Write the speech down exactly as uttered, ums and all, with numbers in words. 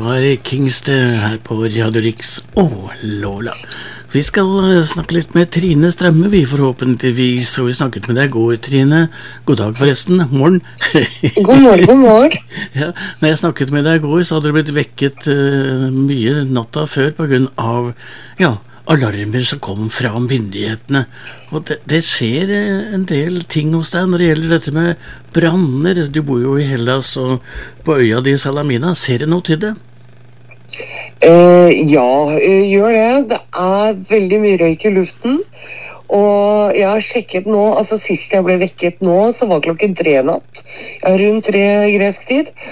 var Kingste her på Radio Rix og Lola. Vi skal snakke litt med Trine Strømme, vi forhåpentligvis, og vi snakket med deg i går, Trine. God dag forresten, morgen. God morgen, god morgen. Ja, når jeg snakket med deg i går, så hadde du blitt vekket uh, mye natta før på grunn av, ja, alarmer som kom fra myndighetene. Og det, det skjer en del ting hos deg når det gjelder dette med branner. Du bor jo i Hellas og på øya di Salamina. Ser du noe til det? Uh, ja, uh, gjør det. Det er veldig mye røyk i luften. Og jeg har sjekket nå, altså sist jeg ble vekket nå, så var klokken tre natt. Ja, rundt tre gresk tid.